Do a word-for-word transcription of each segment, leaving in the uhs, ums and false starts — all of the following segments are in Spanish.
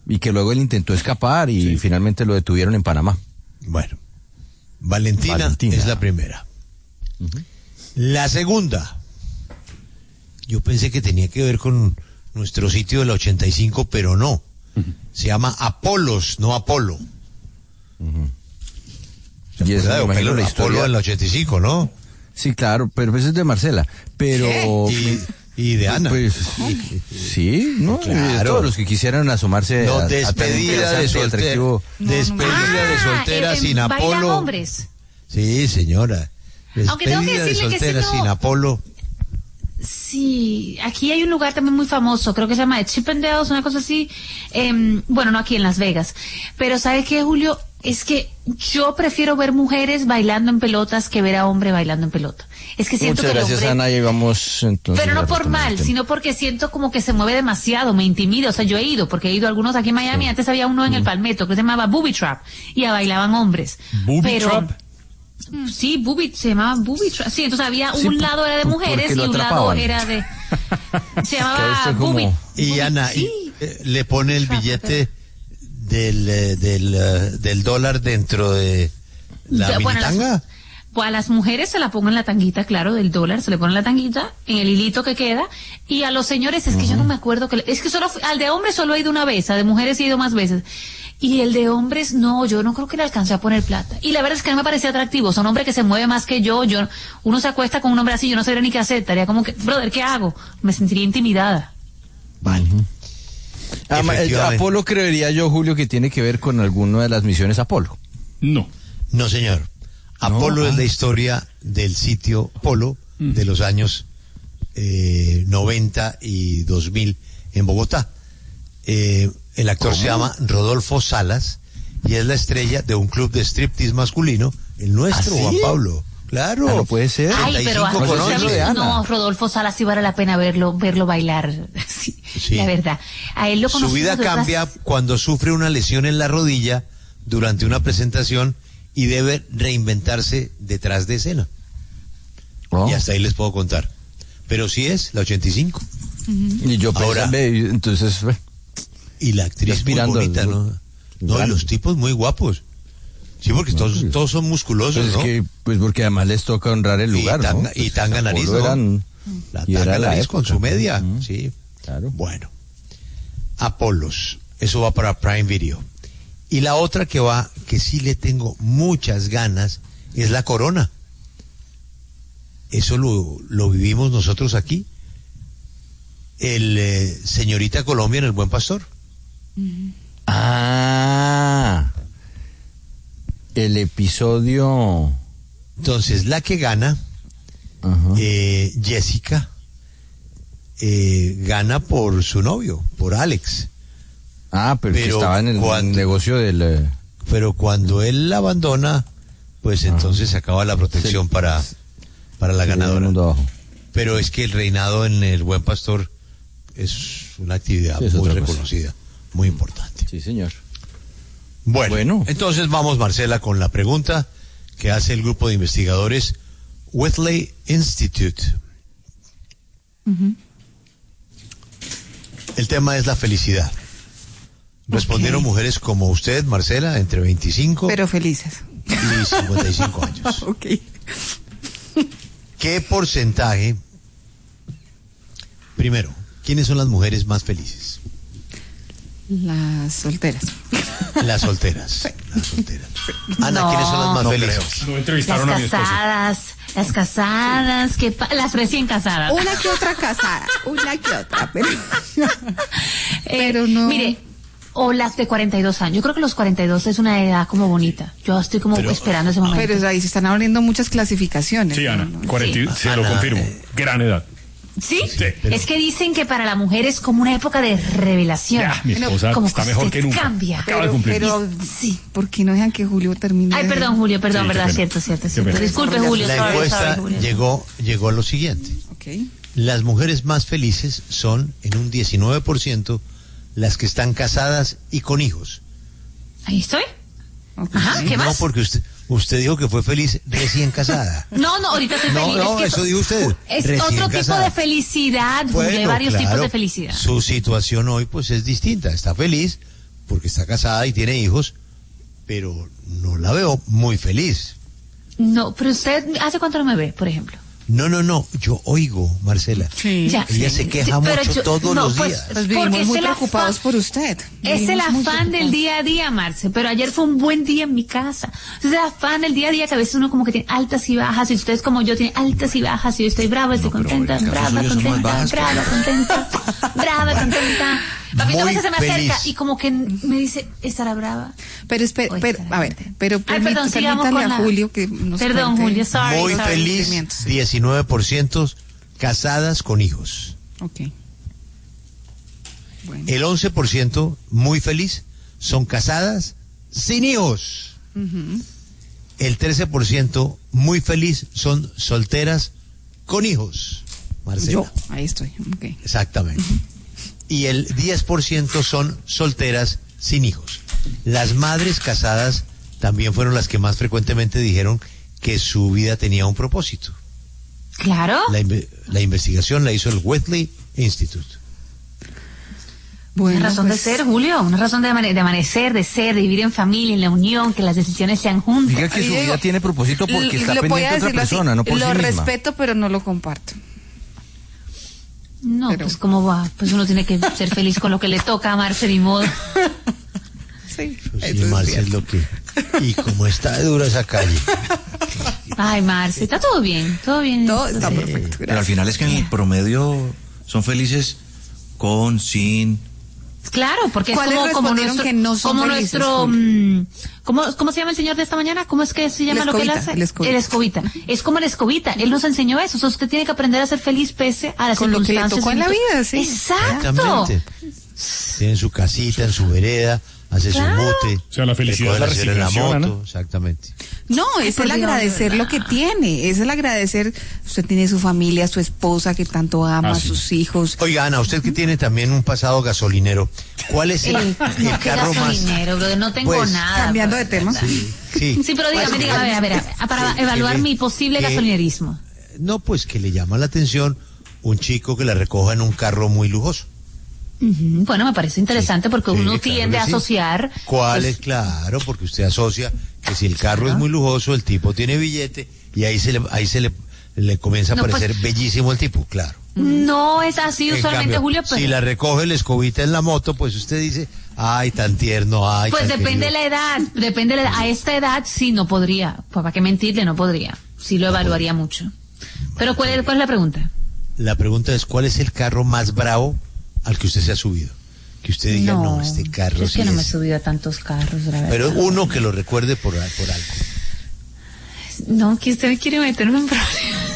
Y que luego él intentó escapar y sí. finalmente lo detuvieron en Panamá. Bueno, Valentina, Valentina. es la primera. Uh-huh. La segunda, yo pensé que tenía que ver con nuestro sitio de la ochenta y cinco, pero no. Uh-huh. Se llama Apolos, no Apolo. Uh-huh. ¿Se y acuerda de Apolo, la historia... Apolo en la ochenta y cinco, no? Sí, claro, pero eso es de Marcela. Pero... Y, y de Ana. Pues, sí, ¿no? Claro. Todos los que quisieran asomarse no, a... Despedida a de soltera. No, despedida no. de soltera ah, sin Apolo. Hombres. Sí, señora. Despedida Aunque tengo que decirle de soltera que si no... sin Apolo. Sí, aquí hay un lugar también muy famoso, creo que se llama Chippendales, una cosa así. Eh, bueno, no aquí en Las Vegas. Pero ¿sabe qué, Julio? Es que yo prefiero ver mujeres bailando en pelotas que ver a hombre bailando en pelota. Es que siento Muchas que gracias, el hombre... Ana, y vamos entonces... Pero no por mal, sino porque siento como que se mueve demasiado, me intimida. O sea, yo he ido, porque he ido a algunos aquí en Miami, sí. Antes había uno en mm. el Palmetto que se llamaba Booby Trap, y bailaban hombres. ¿Booby pero... Trap? Sí, booby, se llamaba Booby Trap. Sí, entonces había sí, un lado era de mujeres y un lado era de... Se llamaba Booby. Y Ana, sí. y, le pone el billete del, del, del dólar dentro de la ya, bueno, minitanga. Las, pues a las mujeres se la pongo en la tanguita, claro, del dólar, se le pone en la tanguita, en el hilito que queda, y a los señores, es que uh-huh. yo no me acuerdo, que es que solo, al de hombres solo he ido una vez, a de mujeres he ido más veces. Y el de hombres, no, yo no creo que le alcance a poner plata. Y la verdad es que no me parecía atractivo. Son hombres que se mueve más que yo. Yo, uno se acuesta con un hombre así, yo no sabría ni qué hacer. Estaría como que, brother, ¿qué hago? Me sentiría intimidada. Vale. Uh-huh. Ah, Apolo creería yo, Julio, que tiene que ver con alguna de las misiones Apolo. No. No, señor. Apolo no, ah. es la historia del sitio Apolo mm. de los años eh, noventa y dos mil en Bogotá. Eh, El actor ¿Cómo? se llama Rodolfo Salas y es la estrella de un club de striptease masculino, el nuestro, ¿Ah, sí? Juan Pablo. Claro. Ah, no puede ser. Ay, pero no, no, Rodolfo Salas sí vale la pena verlo, verlo bailar. Sí, sí. La verdad. A él lo Su vida cambia otras... cuando sufre una lesión en la rodilla durante una presentación y debe reinventarse detrás de escena. Oh. Y hasta ahí les puedo contar. Pero sí es la ochenta y cinco. Uh-huh. Y yo Ahora, pensé, entonces... Y la actriz muy bonita, el, ¿no? No, y los tipos muy guapos. Sí, porque no, todos, todos son musculosos, pues ¿no? Es que, pues porque además les toca honrar el lugar, y tan, ¿no? Y tanga nariz, ¿no? Eran, la tanga nariz época. Con su media, uh-huh. sí. Claro. Bueno. Apolos. Eso va para Prime Video. Y la otra que va, que sí le tengo muchas ganas, es La Corona. Eso lo, lo vivimos nosotros aquí. El eh, Señorita Colombia en El Buen Pastor. Mm. Ah, el episodio. Entonces, la que gana, uh-huh. eh, Jessica, eh, gana por su novio, por Alex. Ah, pero, pero que estaba en el cuando, negocio del... Eh... Pero cuando él la abandona, pues entonces se acaba la protección sí. para, para la sí, ganadora. Pero es que el reinado en El Buen Pastor es una actividad sí, es muy reconocida, cosa. Muy importante. Sí, señor. Bueno, bueno, entonces vamos, Marcela, con la pregunta que hace el grupo de investigadores Whitley Institute. Uh-huh. El tema es la felicidad. Respondieron okay. mujeres como usted, Marcela, entre veinticinco... Pero felices. Y cincuenta y cinco años. Ok. ¿Qué porcentaje... Primero, ¿quiénes son las mujeres más felices? Las solteras. Las solteras. Sí. Las solteras. Ana, no, ¿quiénes son las más no felices? No entrevistaron las a mi esposo. Casadas, las casadas, que pa- las recién casadas. Una que otra casada, una que otra, pero, pero no. Mire, o las de cuarenta y dos años. Yo creo que los cuarenta y dos es una edad como bonita. Yo estoy como pero, esperando ese momento. Pero ahí se están abriendo muchas clasificaciones. Sí, Ana, ¿no? cuarenta, sí. Se Ana, lo confirmo. Eh, Gran edad. ¿Sí? sí pero... Es que dicen que para la mujer es como una época de revelación. Ya, mi esposa como está mejor que nunca. Cambia. Acaba de cumplir. Pero, sí, ¿por qué no dejan que Julio termine? Ay, perdón, Julio, perdón, sí, verdad, cierto, cierto, cierto. Disculpe, Julio. La sorry, encuesta sorry, Julio. llegó, llegó a lo siguiente. Okay. Las mujeres más felices son, en un diecinueve por ciento, las que están casadas y con hijos. Ahí estoy. Okay. Ajá, ¿qué no, más? No, porque usted... Usted dijo que fue feliz recién casada. No, no, ahorita estoy no, feliz. No, es eso dijo usted. Es recién otro casada. tipo de felicidad, bueno, hay varios claro, tipos de felicidad. Su situación hoy pues es distinta. Está feliz porque está casada y tiene hijos, pero no la veo muy feliz. No, pero usted, ¿hace cuánto no me ve, por ejemplo? No, no, no, yo oigo, Marcela. Sí. Ya. Ella se queja Sí, pero mucho yo- todos no, los pues, días. Pues vivimos Porque muy es el preocupados afán- por usted. Es el Vivimos muy afán del preocupados. día a día, Marce, pero ayer fue un buen día en mi casa. Es el afán del día a día que a veces uno como que tiene altas y bajas, y ustedes como yo tienen altas y bajas, y yo estoy brava, estoy No, pero contenta, en el caso brava, suyo son más contenta, bajas que- brava, contenta, brava, contenta. Papito a Muy veces se me feliz. acerca y como que me dice, ¿estará brava? Pero, espera, Oye, pero, a ver, excelente. pero Ay, permí- perdón, sigamos permítale con a la- Julio que nos Perdón, cuente. Julio, sorry, Muy sorry. feliz, sentimientos. diecinueve por ciento casadas con hijos. Ok. Bueno. El once por ciento muy feliz son casadas sin hijos. Ujú. El trece por ciento muy feliz son solteras con hijos. Marcela. Yo, ahí estoy. Ok. Exactamente. Y el diez por ciento son solteras sin hijos. Las madres casadas también fueron las que más frecuentemente dijeron que su vida tenía un propósito. Claro. La, inve- la investigación la hizo el Wesley Institute. Bueno, Una razón pues, de ser, Julio, una razón de, amane- de amanecer, de ser, de vivir en familia, en la unión, que las decisiones sean juntas. Diga que su Diego, vida tiene propósito porque l- está lo voy pendiente a de otra decirlo así, persona, no por lo sí misma. respeto, pero no lo comparto. No, Pero- pues cómo va, pues uno tiene que ser feliz con lo que le toca, amarse ni modo. Sí, Pues sí, eso es Marce, es cierto. lo que... Y como está de dura esa calle. Ay, Marce, está todo bien, todo bien. Todo está Sí. perfecto. Pero al Gracias. final es que en el promedio son felices con, sin. Claro, porque es ¿Cuáles como, como respondieron nuestro, que no son como felices, nuestro, Julio? mm, ¿cómo, ¿cómo se llama el señor de esta mañana? ¿Cómo es que se llama El lo que él escobita, hace? el escobita. escobita. Es como el escobita, él nos enseñó eso, o sea, usted tiene que aprender a ser feliz pese a las Con lo que le circunstancias. tocó en la vida, sí. Exacto. Exactamente. Tienen su casita en su vereda, hace Claro. su mute. O sea, la felicidad recoge es la señora en resignación, moto, ¿no? exactamente. No, es por el Dios, agradecer de lo que verdad. tiene, es el agradecer, usted tiene su familia, su esposa que tanto ama, Ah, sí. sus hijos. Oiga, Ana, usted que tiene también un pasado gasolinero, ¿cuál es el, El, el no, qué carro más? gasolinero, brother, no tengo Pues, nada. Cambiando pues, de tema. ¿verdad? Sí, Sí, pero dígame, Pues, dígame, a ver, a ver, a ver, para que- evaluar que le- mi posible que- gasolinerismo. No, pues que le llama la atención un chico que la recoja en un carro muy lujoso. Ujú, Bueno, me parece interesante porque Sí, uno claro tiende que a sí. asociar. ¿Cuál pues, es? Claro, porque usted asocia que si el carro es muy lujoso, el tipo tiene billete y ahí se le, ahí se le, le comienza a No, pues- parecer bellísimo el tipo, claro. No es así En usualmente, cambio, Julio, pero si la recoge el escobita en la moto, pues usted dice, ay, tan tierno, ay, pues tan depende de querido. la edad, depende de la edad. A esta edad sí no podría, pues para qué mentirle, no podría. Sí lo evaluaría mucho. Pero ¿cuál es, cuál es la pregunta? La pregunta es, ¿cuál es el carro más bravo al que usted se ha subido? Que usted diga, no, este carro yo es sí que no me he es. subido a tantos carros, la verdad. Pero uno que lo recuerde por, por algo. No, que usted me quiere meter en un problema.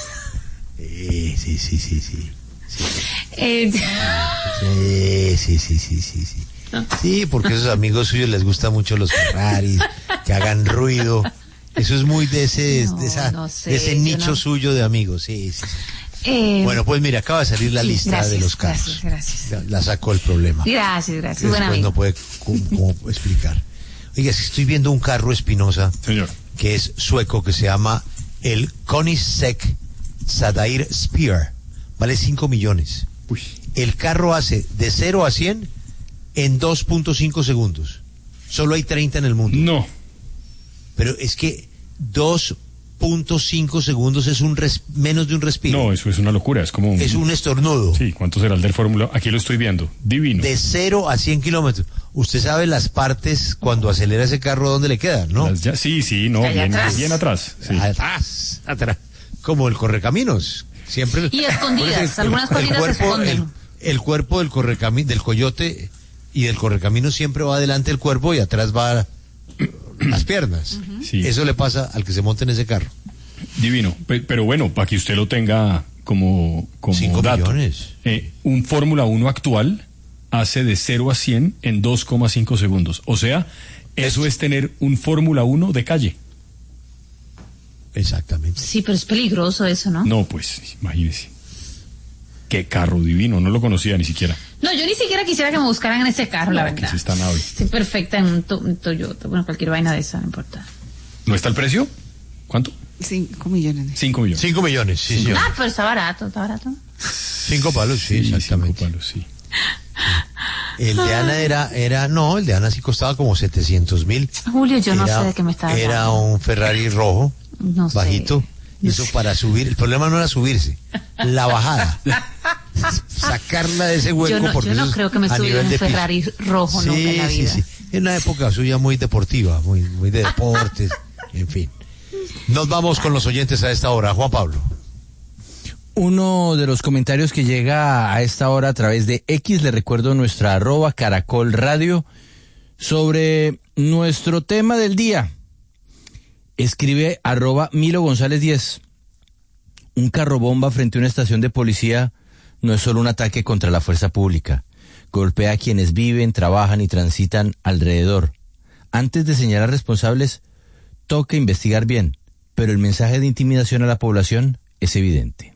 Sí, sí, sí, sí, sí. Eh, Sí, sí, sí, sí, sí, sí. Sí, porque a esos amigos suyos les gustan mucho los Ferraris, que hagan ruido. Eso es muy de ese, No, de esa- no sé, de ese yo nicho no. suyo de amigos. Sí, sí, sí. eh, Bueno, pues mira, acaba de salir la sí, lista gracias, de los carros. gracias, gracias. Ya, la sacó el problema. gracias, gracias. Después Buen amigo. no puede cómo, cómo explicar. Oiga, si estoy viendo un carro Espinosa Señor. que es sueco, que se llama el Koenigsegg Sadair Spear. Vale cinco millones. Uy. El carro hace de cero a cien en dos punto cinco segundos. Solo hay treinta en el mundo. No. Pero es que dos punto cinco segundos es un res- menos de un respiro. No, eso es una locura. Es como un. Es un estornudo. Sí, ¿cuánto será el del Fórmula? Aquí lo estoy viendo. Divino. De cero a cien kilómetros. Usted sabe las partes cuando acelera ese carro, ¿dónde le quedan, no? Las ya- sí, sí, no, Allá bien atrás. bien atrás. Sí. Atrás, atrás. Como el correcaminos. Siempre. Y escondidas, El- algunas cositas se cuerpo, esconden. el, el cuerpo del correcami, del coyote y del correcamino siempre va adelante el cuerpo y atrás va las piernas. Sí. Eso le pasa al que se monta en ese carro. Divino. Pe- Pero bueno, para que usted lo tenga como, como Cinco dato. millones. Eh, un Fórmula uno actual hace de cero a cien en dos coma cinco segundos. O sea, eso es tener un Fórmula uno de calle. Exactamente. Sí, pero es peligroso eso, ¿no? No, pues, imagínese. Qué carro divino, no lo conocía ni siquiera. No, yo ni siquiera quisiera que me buscaran en ese carro, la No, ¿qué verdad. es esta nave? Estoy perfecta en un, to- un Toyota, bueno, cualquier vaina de esa, no importa. ¿No está el precio? ¿Cuánto? Cinco millones. Cinco millones. Cinco millones, sí, señor. Ah, pero está barato, está barato. Cinco palos, sí, Sí, exactamente. cinco palos, sí. El de Ana era, era, no, el de Ana sí costaba como setecientos mil. Julio, yo no Era- sé de qué me estás hablando. Era un Ferrari rojo, No sé. bajito. Eso para subir, el problema no era subirse, la bajada. Sacarla de ese hueco Yo no, porque yo no eso es creo que me a subí nivel en un de piso. Ferrari rojo nunca en la Sí, vida. sí, sí. En una época suya muy deportiva, muy, muy de deportes, en fin. Nos vamos con los oyentes a esta hora. Juan Pablo. Uno de los comentarios que llega a esta hora a través de X, le recuerdo nuestra arroba Caracol Radio, sobre nuestro tema del día. Escribe arroba Milo González diez. Un carro bomba frente a una estación de policía no es solo un ataque contra la fuerza pública. Golpea a quienes viven, trabajan y transitan alrededor. Antes de señalar responsables, toca investigar bien, pero el mensaje de intimidación a la población es evidente.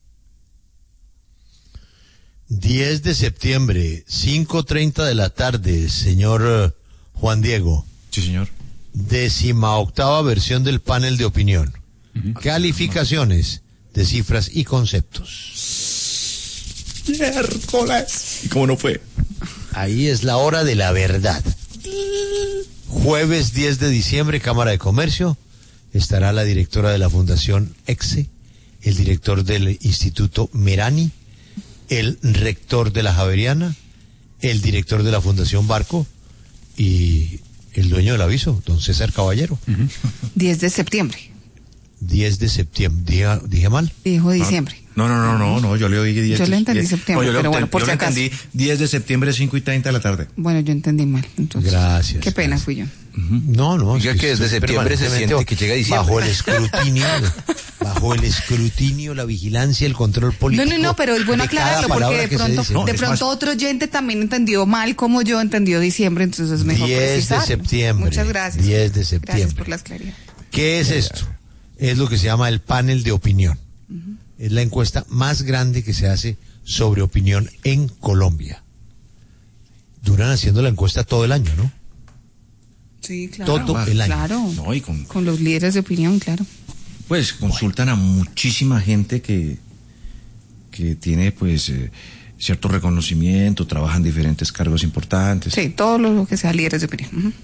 diez de septiembre, cinco treinta de la tarde, señor eh, Juan Diego. Sí, señor. Décima octava versión del panel de opinión. Calificaciones de cifras y conceptos. Miércoles. ¿Y cómo no fue? Ahí es la hora de la verdad. Jueves diez de diciembre, Cámara de Comercio. Estará la directora de la Fundación EXE, el director del Instituto Merani, el rector de la Javeriana, el director de la Fundación Barco y el dueño del aviso, don César Caballero. diez de septiembre. diez de septiembre. ¿Dije, dije mal? Dijo diciembre. No, no, no, no, no, yo le oí diez. Yo le entendí diez. septiembre, No, yo le pero bueno, enten- por yo si le acaso. entendí diez de septiembre, cinco y treinta de la tarde. Bueno, yo entendí mal. Entonces, Gracias, Qué pena gracias. fui yo. No, no. Diga es que desde estoy septiembre se permanentemente siente que llega diciembre. Bajo el escrutinio, bajo el escrutinio, la vigilancia, el control No, político. no, no, pero es bueno de cada aclararlo porque palabra de que se pronto, dice. No, de es pronto más- otro oyente también entendió mal como yo entendió diciembre, entonces es mejor diez de precisarlo. septiembre. Muchas gracias. diez de septiembre. Gracias por las claridades. ¿Qué es esto? Es lo que se llama el panel de opinión. Es la encuesta más grande que se hace sobre opinión en Colombia. Duran haciendo la encuesta todo el año, ¿no? Sí, claro. Todo el año. Claro. No, y con, Con los líderes de opinión, claro. pues consultan a muchísima gente que, que tiene pues eh, cierto reconocimiento, trabaja en diferentes cargos importantes. Sí, todo lo, lo que sea líderes de opinión. Ujú.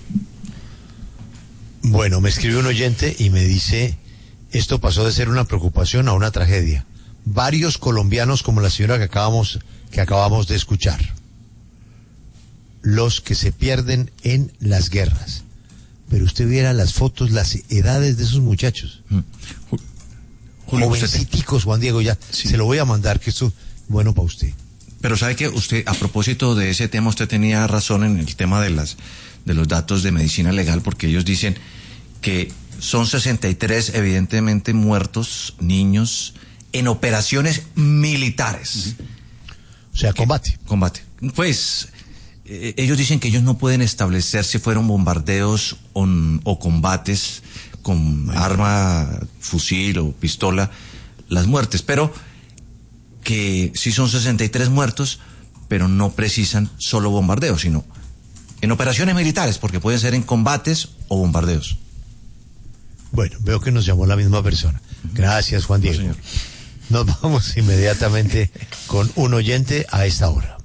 Bueno, me escribe un oyente y me dice, esto pasó de ser una preocupación a una tragedia. Varios colombianos como la señora que acabamos, que acabamos de escuchar. Los que se pierden en las guerras. Pero usted viera las fotos, las edades de esos muchachos. Mm. Ju- Julio, usted te- Jovenciticos, Juan Diego, ya. Sí. Se lo voy a mandar, que esto es bueno para usted. Pero sabe que usted, a propósito de ese tema, usted tenía razón en el tema de las de los datos de medicina legal, porque ellos dicen que son sesenta y tres evidentemente muertos niños en operaciones militares. O sea, combate. Combate. Pues eh, ellos dicen que ellos no pueden establecer si fueron bombardeos o, o combates con arma, fusil o pistola, las muertes, pero que sí son sesenta y tres muertos, pero no precisan solo bombardeos, sino en operaciones militares, porque pueden ser en combates o bombardeos. Bueno, veo que nos llamó la misma persona. Gracias, Juan Diego. No, señor. Nos vamos inmediatamente con un oyente a esta hora.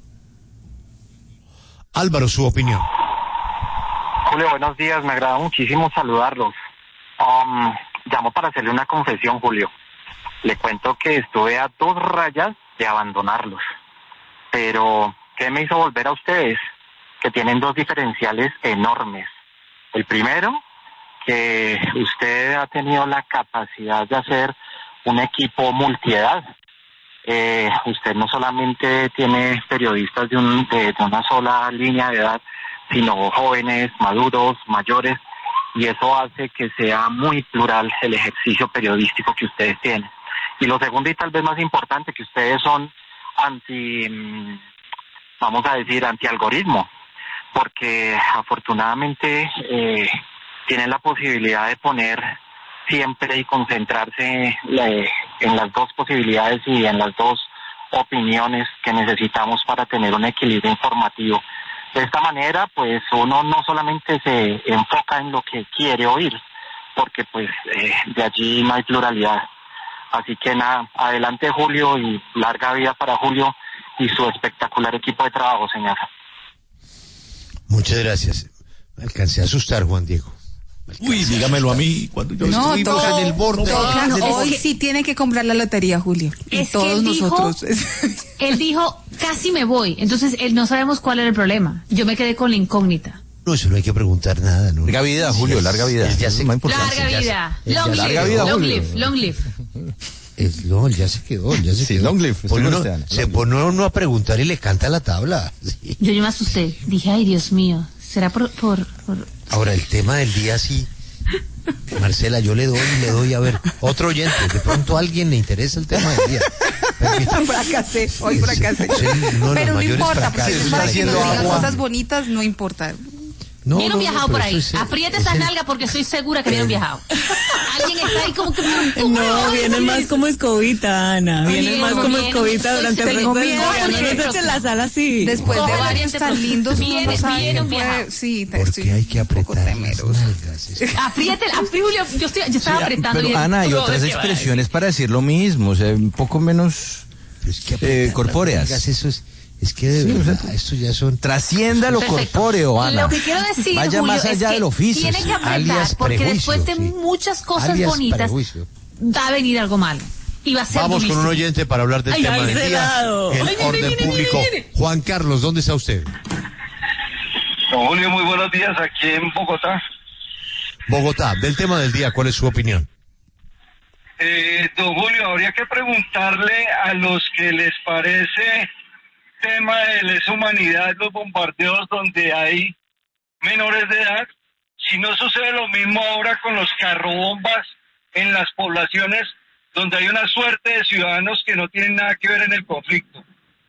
Álvaro, su opinión. Julio, buenos días, me agrada muchísimo saludarlos. Um, llamo para hacerle una confesión, Julio. Le cuento que estuve a dos rayas de abandonarlos. Pero, ¿qué me hizo volver a ustedes? Que tienen dos diferenciales enormes. El primero, que usted ha tenido la capacidad de hacer un equipo multiedad. Eh, usted no solamente tiene periodistas de, un, de, de una sola línea de edad, sino jóvenes, maduros, mayores, y eso hace que sea muy plural el ejercicio periodístico que ustedes tienen. Y lo segundo y tal vez más importante, que ustedes son anti, vamos a decir, anti-algoritmo, porque afortunadamente eh, tienen la posibilidad de poner siempre y concentrarse eh, en las dos posibilidades y en las dos opiniones que necesitamos para tener un equilibrio informativo. De esta manera, pues uno no solamente se enfoca en lo que quiere oír, porque pues eh, de allí no hay pluralidad. Así que nada, adelante Julio y larga vida para Julio y su espectacular equipo de trabajo, señora. Muchas gracias. Me alcancé a asustar, Juan Diego. Uy, dígamelo a mí. Cuando yo No, estuvimos todo- en el borde. toca- del- hoy sí tiene que comprar la lotería, Julio. Y Es que todos él dijo- nosotros. Él dijo, casi me voy. Entonces, él no sabemos cuál era el problema. Yo me quedé con la incógnita. No, eso no hay que preguntar nada, ¿no? Larga vida, Julio, Sí, larga vida. él ya Eso se- es más importante. Larga ya se- vida. él ya Long se- live. larga vida, Long Julio. live. Long live. Es, no, él ya se quedó, él ya se Sí, quedó. long live, estoy Pone con uno- usted, Ana, se long pone uno a preguntar y le canta la tabla. Sí. Yo, yo me asusté. Dije, ay, Dios mío. ¿Será por, por, por... Ahora, el tema del día sí. Marcela, yo le doy y le doy a ver. Otro oyente, de pronto a alguien le interesa el tema del día. Permítame. Fracasé, hoy fracasé. Es uno de los Pero no mayores importa, porque fracasos. es para que haciendo nos digan agua. cosas bonitas, no importa. No, Vieron no, no, viajado pero por ahí. eso es- Apriete es esa el- nalga porque estoy segura que vieron viajado. Alguien está ahí como que... No, vienen más como escobita, Ana. Vienen Vienen, más como vienen. escobita durante el Tengo resto del miedo, día. No porque- nos echen la sala así. Después de Coge varios variante tan pro- lindos, uno viene- no sabe viene un quién fue. viajado. Sí, te- Porque estoy hay que un poco apretar las temerosa. nalgas. es- Apriete, apriete, Julio. Yo, estoy, yo estaba Sí, apretando. pero y dije, Ana, hay no, otras ¿de qué va? expresiones para decir lo mismo, o sea, un poco menos Pero es que eh, apretar las corpóreas. nalgas, eso es, es que de Sí, o sea, verdad, esto ya son... Trascienda lo Perfecto. corpóreo, Ana. Lo que quiero decir, Vaya Julio, más es allá que del oficio. tiene sí. que apretar, alias porque prejuicio, después de sí. muchas cosas Alias bonitas, prejuicio. va a venir algo malo. Y va a ser Vamos con durísimo. un oyente para hablar del Ay, tema ay, del ese día. lado. El Ay, viene, orden viene, público. viene, viene. Juan Carlos, ¿dónde está usted? Don Julio, muy buenos días aquí en Bogotá. Bogotá. Del tema del día, ¿cuál es su opinión? Eh, don Julio, habría que preguntarle a los que les parece tema de lesa humanidad, los bombardeos donde hay menores de edad, si no sucede lo mismo ahora con los carrobombas en las poblaciones donde hay una suerte de ciudadanos que no tienen nada que ver en el conflicto.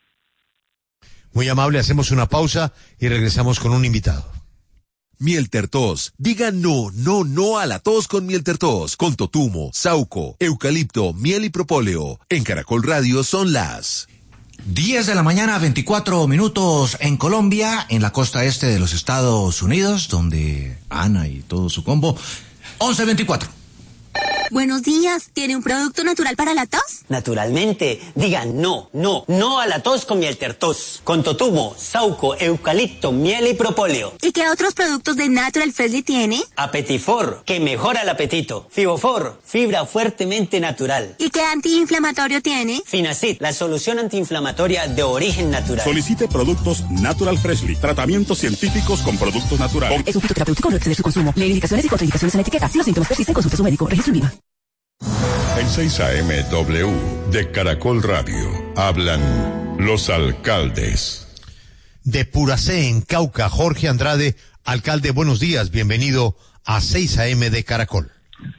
Muy amable, hacemos una pausa y regresamos con un invitado. Miel Tertos. Diga no, no, no a la tos con Miel Tertos. Con totumo, sauco, eucalipto, miel y propóleo. En Caracol Radio son las... diez de la mañana, veinticuatro minutos en Colombia, en la costa este de los Estados Unidos, donde Ana y todo su combo. once veinticuatro. Buenos días, ¿tiene un producto natural para la tos? Naturalmente, digan no, no, no a la tos con Miel Tertos, con totumo, sauco, eucalipto, miel y propóleo. ¿Y qué otros productos de Natural Freshly tiene? Apetifor, que mejora el apetito. Fibofor, fibra fuertemente natural. ¿Y qué antiinflamatorio tiene? Finacid, la solución antiinflamatoria de origen natural. Solicite productos Natural Freshly, tratamientos científicos con productos naturales. Es un fitoterapéutico, no exceder su consumo. Lee indicaciones y contraindicaciones en la etiqueta. Si los síntomas persisten, consulte a su médico. Registro INVIMA. En seis A M W de Caracol Radio hablan los alcaldes. De Puracé, en Cauca, Jorge Andrade. Alcalde, buenos días, bienvenido a seis A M de Caracol.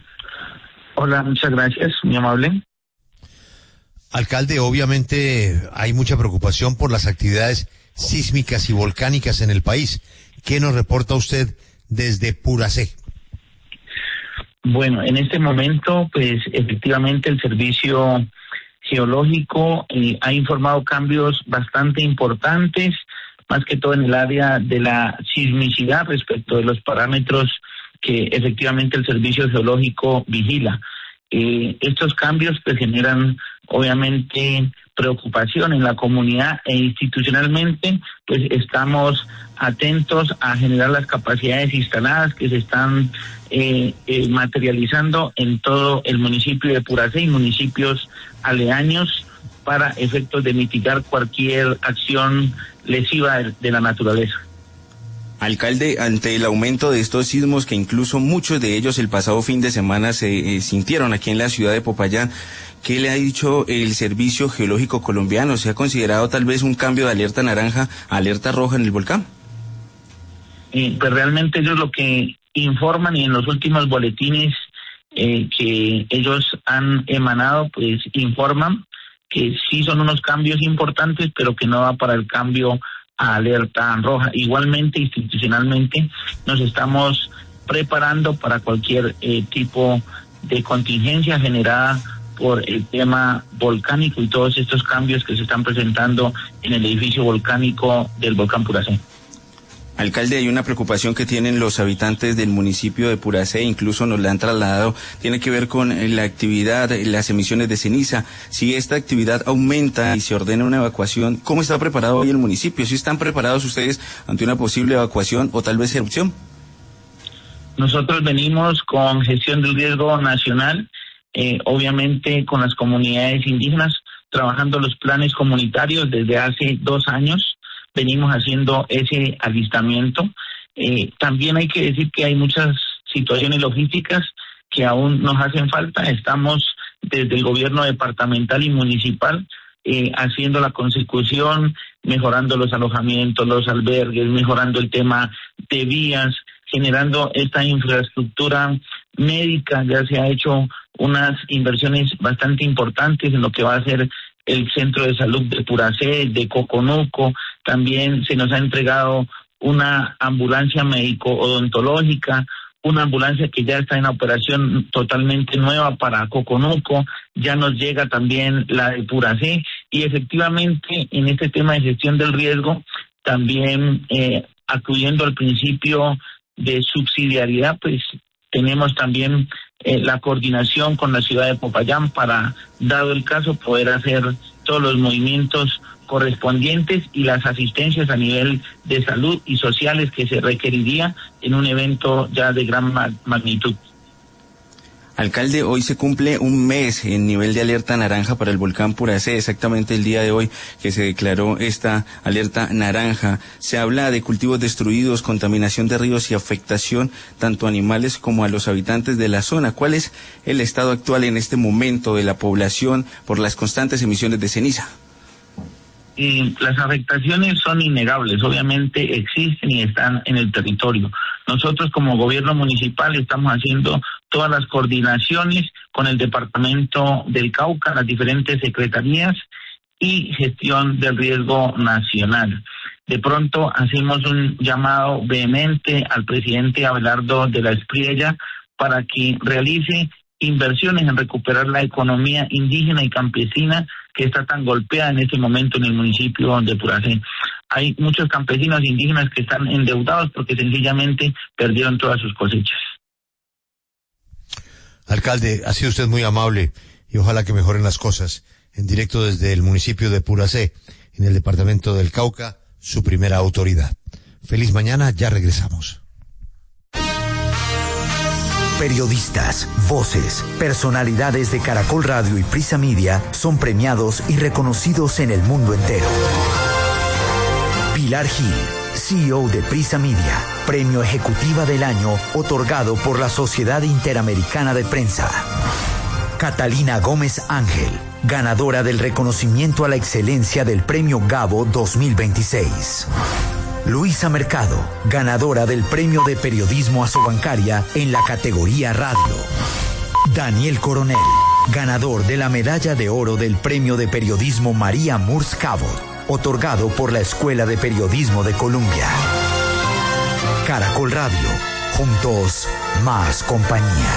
Hola, muchas gracias, muy amable. Alcalde, obviamente hay mucha preocupación por las actividades sísmicas y volcánicas en el país. ¿Qué nos reporta usted desde Puracé? Bueno, en este momento, pues efectivamente el servicio geológico eh, ha informado cambios bastante importantes, más que todo en el área de la sismicidad respecto de los parámetros que efectivamente el servicio geológico vigila. Eh, estos cambios pues generan obviamente preocupación en la comunidad e institucionalmente pues estamos atentos a generar las capacidades instaladas que se están eh, eh, materializando en todo el municipio de Puracé y municipios aledaños para efectos de mitigar cualquier acción lesiva de, de la naturaleza. Alcalde, ante el aumento de estos sismos, que incluso muchos de ellos el pasado fin de semana se eh, sintieron aquí en la ciudad de Popayán, ¿qué le ha dicho el Servicio Geológico Colombiano? ¿Se ha considerado tal vez un cambio de alerta naranja a alerta roja en el volcán? Eh, pues realmente ellos lo que informan y en los últimos boletines eh, que ellos han emanado, pues informan que sí son unos cambios importantes, pero que no va para el cambio a alerta roja. Igualmente, institucionalmente, nos estamos preparando para cualquier eh, tipo de contingencia generada por el tema volcánico y todos estos cambios que se están presentando en el edificio volcánico del volcán Puracé. Alcalde, hay una preocupación que tienen los habitantes del municipio de Puracé, incluso nos la han trasladado, tiene que ver con la actividad, las emisiones de ceniza. Si esta actividad aumenta y se ordena una evacuación, ¿cómo está preparado hoy el municipio? ¿Si están preparados ustedes ante una posible evacuación o tal vez erupción? Nosotros venimos con gestión del riesgo nacional, eh, obviamente con las comunidades indígenas, trabajando los planes comunitarios desde hace dos años. Venimos haciendo ese alistamiento. Eh, también hay que decir que hay muchas situaciones logísticas que aún nos hacen falta. Estamos desde el gobierno departamental y municipal eh, haciendo la consecución, mejorando los alojamientos, los albergues, mejorando el tema de vías, generando esta infraestructura médica. Ya se ha hecho unas inversiones bastante importantes en lo que va a ser el centro de salud de Puracé, de Coconuco. También se nos ha entregado una ambulancia médico-odontológica, una ambulancia que ya está en operación totalmente nueva para Coconuco. Ya nos llega también la de Puracé, y efectivamente en este tema de gestión del riesgo, también eh, acudiendo al principio de subsidiariedad, pues tenemos también eh, la coordinación con la ciudad de Popayán para, dado el caso, poder hacer todos los movimientos correspondientes y las asistencias a nivel de salud y sociales que se requeriría en un evento ya de gran ma- magnitud. Alcalde, hoy se cumple un mes en nivel de alerta naranja para el volcán Puracé, exactamente el día de hoy que se declaró esta alerta naranja. Se habla de cultivos destruidos, contaminación de ríos y afectación tanto a animales como a los habitantes de la zona. ¿Cuál es el estado actual en este momento de la población por las constantes emisiones de ceniza? Y las afectaciones son innegables, obviamente existen y están en el territorio. Nosotros como gobierno municipal estamos haciendo todas las coordinaciones con el departamento del Cauca, las diferentes secretarías y gestión del riesgo nacional. De pronto hacemos un llamado vehemente al presidente Abelardo de la Espriella para que realice inversiones en recuperar la economía indígena y campesina que está tan golpeada en este momento en el municipio de Puracé. Hay muchos campesinos indígenas que están endeudados porque sencillamente perdieron todas sus cosechas. Alcalde, ha sido usted muy amable y ojalá que mejoren las cosas. En directo desde el municipio de Puracé, en el departamento del Cauca, su primera autoridad. Feliz mañana, ya regresamos. Periodistas, voces, personalidades de Caracol Radio y Prisa Media son premiados y reconocidos en el mundo entero. Pilar Gil, C E O de Prisa Media, Premio Ejecutiva del Año otorgado por la Sociedad Interamericana de Prensa. Catalina Gómez Ángel, ganadora del reconocimiento a la excelencia del Premio Gabo dos mil veintiséis. Luisa Mercado, ganadora del Premio de Periodismo Asobancaria en la categoría Radio. Daniel Coronel, ganador de la Medalla de Oro del Premio de Periodismo María Murs Cabot, otorgado por la Escuela de Periodismo de Columbia. Caracol Radio, juntos, más compañía.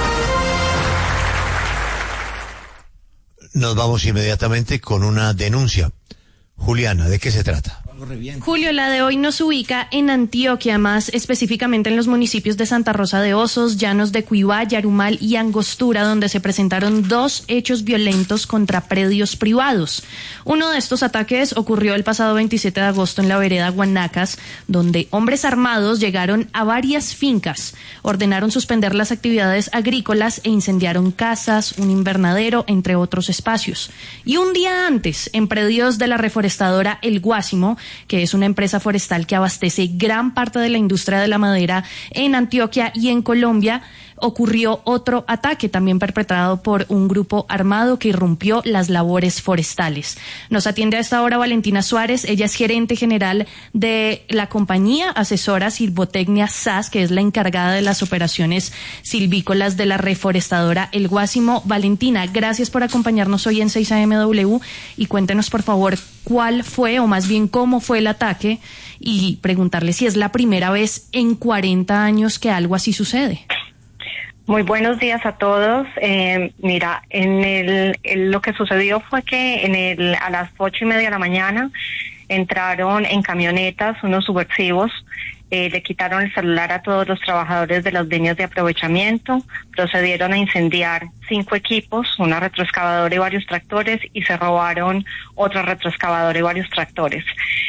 Nos vamos inmediatamente con una denuncia. Juliana, ¿de qué se trata? Julio, la de hoy nos ubica en Antioquia, más específicamente en los municipios de Santa Rosa de Osos, Llanos de Cuibá, Yarumal y Angostura, donde se presentaron dos hechos violentos contra predios privados. Uno de estos ataques ocurrió el pasado veintisiete de agosto en la vereda Guanacas, donde hombres armados llegaron a varias fincas, ordenaron suspender las actividades agrícolas e incendiaron casas, un invernadero, entre otros espacios. Y un día antes, en predios de la reforestadora El Guásimo, que es una empresa forestal que abastece gran parte de la industria de la madera en Antioquia y en Colombia, ocurrió otro ataque también perpetrado por un grupo armado que irrumpió las labores forestales. Nos atiende a esta hora Valentina Suárez, ella es gerente general de la compañía asesora Silvotecnia S A S, que es la encargada de las operaciones silvícolas de la reforestadora El Guásimo. Valentina, gracias por acompañarnos hoy en seis A M W y cuéntenos por favor cuál fue, o más bien cómo fue el ataque, y preguntarle si es la primera vez en cuarenta años que algo así sucede. Muy buenos días a todos. Eh, mira, en el, el lo que sucedió fue que en el a las ocho y media de la mañana entraron en camionetas unos subversivos, eh, le quitaron el celular a todos los trabajadores de las líneas de aprovechamiento, procedieron a incendiar cinco equipos, una retroexcavadora y varios tractores, y se robaron otra retroexcavadora y varios tractores.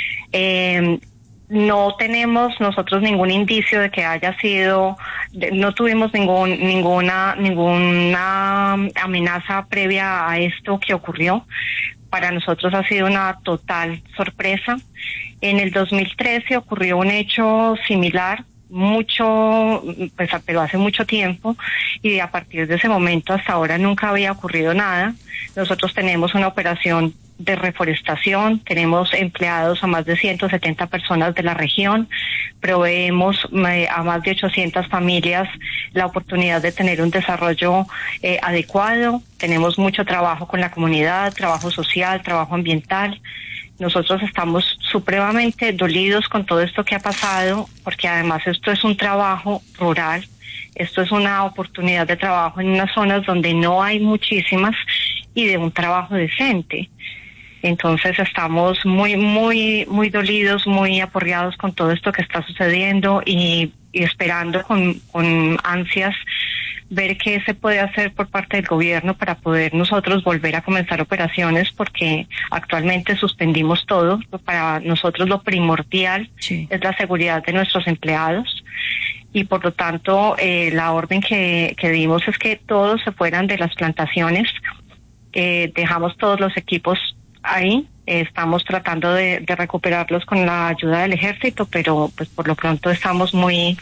Eh, No tenemos nosotros ningún indicio de que haya sido, no tuvimos ningún, ninguna, ninguna amenaza previa a esto que ocurrió. Para nosotros ha sido una total sorpresa. En el dos mil trece ocurrió un hecho similar, mucho, pues, pero hace mucho tiempo, y a partir de ese momento hasta ahora nunca había ocurrido nada. Nosotros tenemos una operación de reforestación, tenemos empleados a más de ciento setenta personas de la región, proveemos eh, a más de ochocientas familias la oportunidad de tener un desarrollo eh, adecuado, tenemos mucho trabajo con la comunidad, trabajo social, trabajo ambiental. Nosotros estamos supremamente dolidos con todo esto que ha pasado, porque además esto es un trabajo rural, esto es una oportunidad de trabajo en unas zonas donde no hay muchísimas y de un trabajo decente. Entonces estamos muy, muy, muy dolidos, muy aporreados con todo esto que está sucediendo y, y esperando con, con ansias ver qué se puede hacer por parte del gobierno para poder nosotros volver a comenzar operaciones, porque actualmente suspendimos todo. Para nosotros lo primordial sí. es la seguridad de nuestros empleados, y por lo tanto eh, la orden que, que dimos es que todos se fueran de las plantaciones. Eh, dejamos todos los equipos ahí, eh, estamos tratando de, de recuperarlos con la ayuda del ejército, pero pues por lo pronto estamos muy,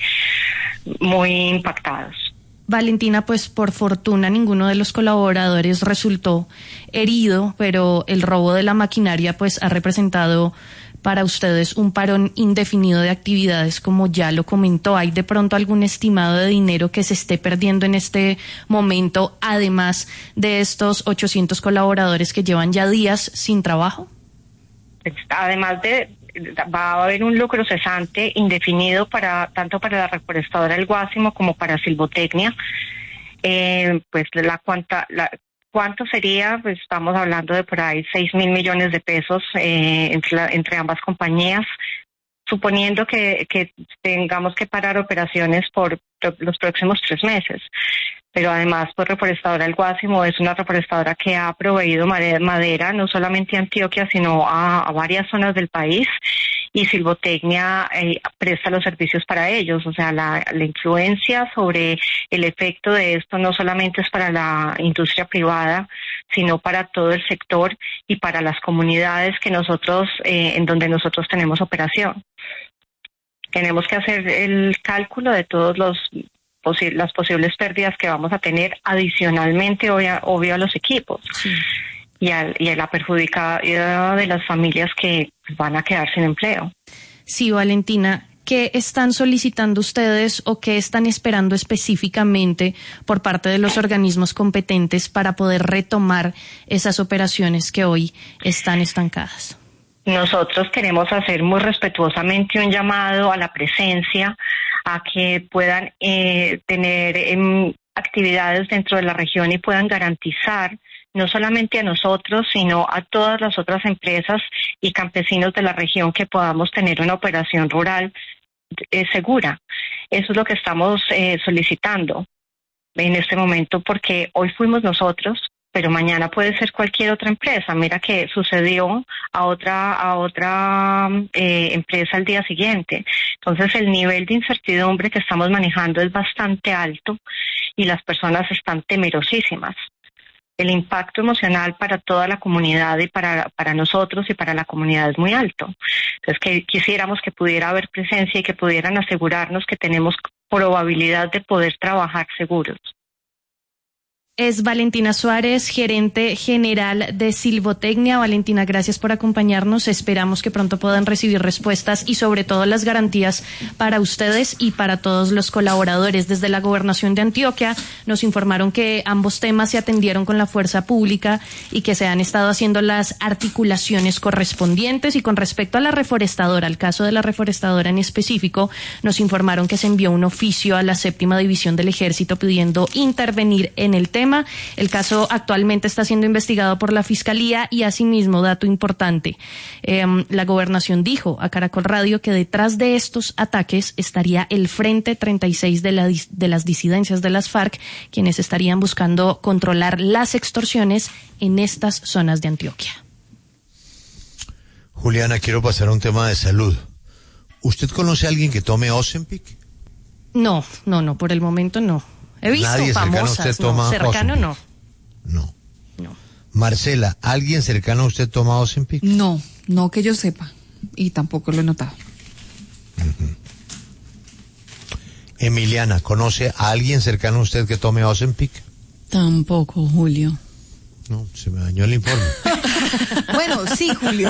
muy impactados. Valentina, pues por fortuna ninguno de los colaboradores resultó herido, pero el robo de la maquinaria pues ha representado para ustedes un parón indefinido de actividades, como ya lo comentó. ¿Hay de pronto algún estimado de dinero que se esté perdiendo en este momento, además de estos ochocientos colaboradores que llevan ya días sin trabajo? Además de, va a haber un lucro cesante indefinido para tanto para la reforestadora El Guásimo como para Silvotecnia. Eh, pues la cuanta la ¿Cuánto sería? Pues estamos hablando de por ahí seis mil millones de pesos eh, entre, la, entre ambas compañías, suponiendo que, que tengamos que parar operaciones por los próximos tres meses. Pero además, pues Reforestadora El Guásimo es una reforestadora que ha proveído madera no solamente a Antioquia, sino a, a varias zonas del país, y Silvotecnia eh, presta los servicios para ellos. O sea, la, la influencia sobre el efecto de esto no solamente es para la industria privada, sino para todo el sector y para las comunidades que nosotros, eh, en donde nosotros tenemos operación. Tenemos que hacer el cálculo de todos los posi- las posibles pérdidas que vamos a tener adicionalmente, obvio, obvio a los equipos. Sí. Y a, y a la perjudicada de las familias que van a quedar sin empleo. Sí, Valentina, ¿qué están solicitando ustedes o qué están esperando específicamente por parte de los organismos competentes para poder retomar esas operaciones que hoy están estancadas? Nosotros queremos hacer muy respetuosamente un llamado a la presencia, a que puedan eh, tener eh, actividades dentro de la región y puedan garantizar no solamente a nosotros, sino a todas las otras empresas y campesinos de la región que podamos tener una operación rural eh, segura. Eso es lo que estamos eh, solicitando en este momento, porque hoy fuimos nosotros, pero mañana puede ser cualquier otra empresa. Mira que sucedió a otra a otra eh, empresa al día siguiente. Entonces el nivel de incertidumbre que estamos manejando es bastante alto y las personas están temerosísimas. El impacto emocional para toda la comunidad y para, para nosotros y para la comunidad es muy alto. Entonces que quisiéramos que pudiera haber presencia y que pudieran asegurarnos que tenemos probabilidad de poder trabajar seguros. Es Valentina Suárez, gerente general de Silvotecnia. Valentina, gracias por acompañarnos. Esperamos que pronto puedan recibir respuestas y sobre todo las garantías para ustedes y para todos los colaboradores. Desde la Gobernación de Antioquia nos informaron que ambos temas se atendieron con la fuerza pública y que se han estado haciendo las articulaciones correspondientes. Y con respecto a la reforestadora, al caso de la reforestadora en específico, nos informaron que se envió un oficio a la séptima división del Ejército pidiendo intervenir en el tema. tema. El caso actualmente está siendo investigado por la Fiscalía y asimismo, dato importante, eh, la Gobernación dijo a Caracol Radio que detrás de estos ataques estaría el Frente treinta y seis de, la, de las disidencias de las FARC, quienes estarían buscando controlar las extorsiones en estas zonas de Antioquia. Juliana, quiero pasar a un tema de salud. ¿Usted conoce a alguien que tome Ozempic? No, no, no, por el momento no. He visto Nadie famosas, cercano a usted toma no, cercano Ozempic. no. No. No. Marcela, ¿alguien cercano a usted toma Ozempic? No, no que yo sepa. Y tampoco lo he notado. Uh-huh. Emiliana, ¿conoce a alguien cercano a usted que tome Ozempic? Tampoco, Julio. No, se me dañó el informe. Bueno, sí, Julio.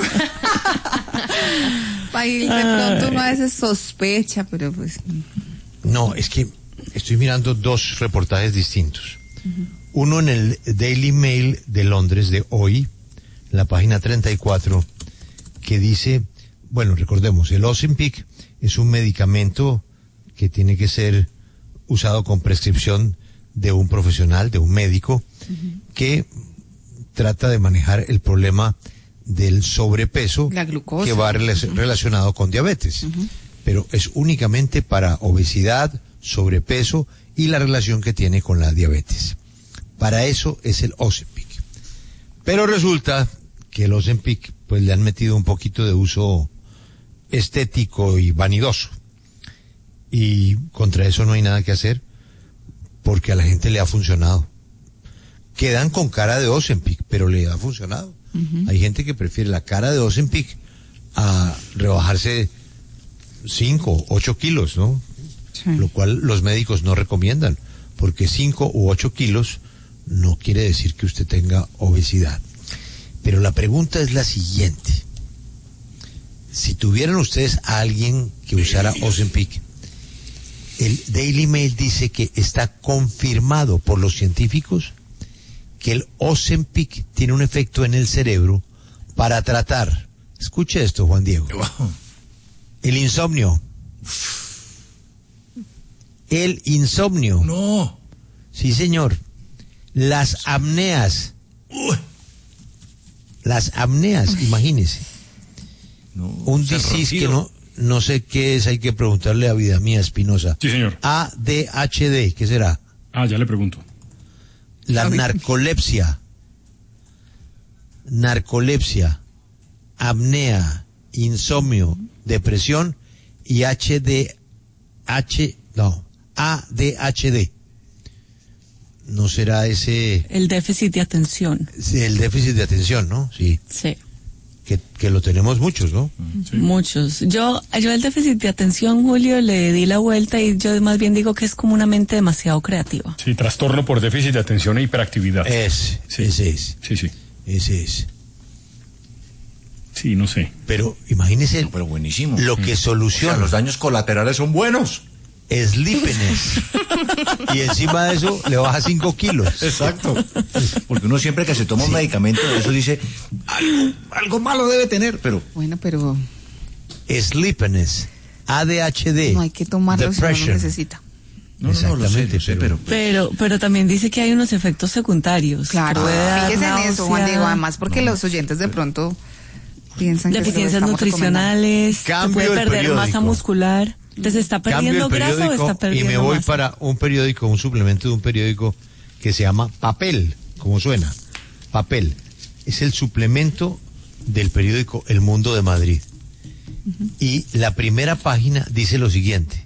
Ahí de pronto uno a veces sospecha, pero pues... No, es que estoy mirando dos reportajes distintos. Uh-huh. Uno en el Daily Mail de Londres de hoy, la página treinta y cuatro, que dice, bueno, recordemos, el Ozempic es un medicamento que tiene que ser usado con prescripción de un profesional, de un médico, uh-huh. que trata de manejar el problema del sobrepeso, la glucosa, que va rela- uh-huh. relacionado con diabetes. Uh-huh. Pero es únicamente para obesidad, sobrepeso y la relación que tiene con la diabetes. Para eso es el Ozempic. Pero resulta que el Ozempic pues le han metido un poquito de uso estético y vanidoso. Y contra eso no hay nada que hacer, porque a la gente le ha funcionado. Quedan con cara de Ozempic, pero le ha funcionado. Uh-huh. Hay gente que prefiere la cara de Ozempic a rebajarse cinco, ocho kilos, ¿no? Sí. Lo cual los médicos no recomiendan, porque cinco u ocho kilos no quiere decir que usted tenga obesidad. Pero la pregunta es la siguiente. Si tuvieran ustedes a alguien que usara Ozempic, el Daily Mail dice que está confirmado por los científicos que el Ozempic tiene un efecto en el cerebro para tratar, escuche esto, Juan Diego, el insomnio. El insomnio. No. Sí, señor. Las apneas. Uy. Las apneas, imagínese. No, un disease que no, no sé qué es, hay que preguntarle a Vida Mía Espinosa. Sí, señor. A D H D, ¿qué será? Ah, ya le pregunto. La narcolepsia. Narcolepsia, apnea, insomnio, depresión y H D H, no, A D H D. ¿No será ese? El déficit de atención. El déficit de atención, ¿no? Sí. Sí. Que, que lo tenemos muchos, ¿no? Sí. Muchos. Yo, yo el déficit de atención, Julio, le di la vuelta y yo más bien digo que es como una mente demasiado creativa. Sí, trastorno por déficit de atención e hiperactividad. Es, sí. Ese es. Sí, sí. Ese es. Sí, no sé. Pero imagínese no, pero buenísimo. Lo que soluciona. O sea, los daños colaterales son buenos. Sleepiness. Y encima de eso le baja cinco kilos. Exacto. Porque uno siempre que se toma sí. un medicamento de eso dice algo, algo malo debe tener, pero bueno, pero sleepiness, A D H D, no hay que tomarlo si no lo necesita. No, no, no, lo sé, lo sé, pero, pero pero también dice que hay unos efectos secundarios. Claro, fíjese en eso, Juan Diego, además porque no. los oyentes de pronto piensan que deficiencias nutricionales, puede perder periódico. masa muscular. Entonces, ¿está perdiendo grasa o está perdiendo y me voy masa? Para un periódico, un suplemento de un periódico que se llama Papel, como suena, Papel. Es el suplemento del periódico El Mundo de Madrid. Uh-huh. Y la primera página dice lo siguiente: